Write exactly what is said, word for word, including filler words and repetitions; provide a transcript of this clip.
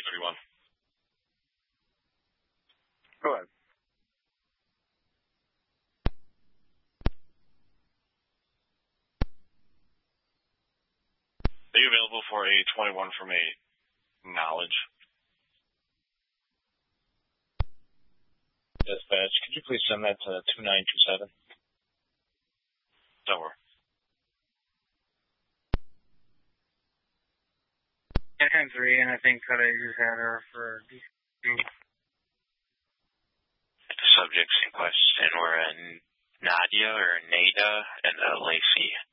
three one. Go ahead. Are you available for a twenty-one from a knowledge? Dispatch, could you please send that to two nine two seven? Don't worry. ten three, and I think that I just had her for D C. The subjects in question were Nadia or Nada and uh, Lacey.